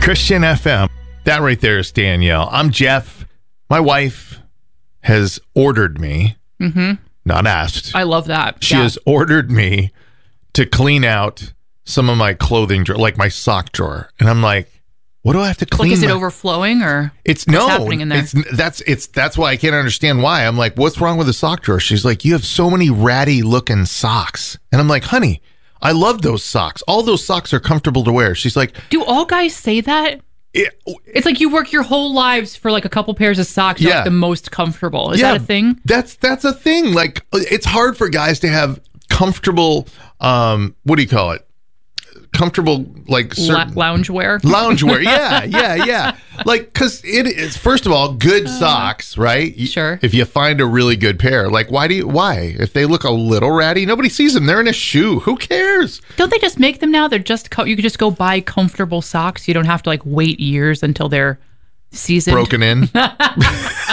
Christian FM. That right there is Danielle. I'm Jeff. My wife has ordered me, not asked. I love that. She has ordered me to clean out some of my clothing drawer, like my sock drawer. And I'm like, what do I have to clean? Like, is it overflowing or what's happening in there? That's why I can't understand why. I'm like, what's wrong with the sock drawer? She's like, you have so many ratty looking socks. And I'm like, honey, I love those socks. All those socks are comfortable to wear. She's like, do all guys say that? It's like you work your whole lives for like a couple pairs of socks. You're like the most comfortable. Is that a thing? That's a thing. Like, it's hard for guys to have comfortable, what do you call it? Comfortable, like loungewear. Loungewear, yeah. Like, because it is, first of all, good socks, right? Sure. If you find a really good pair, like, why? If they look a little ratty, nobody sees them. They're in a shoe. Who cares? Don't they just make them now? They're just you can just go buy comfortable socks. You don't have to like wait years until they're seasoned. Broken in.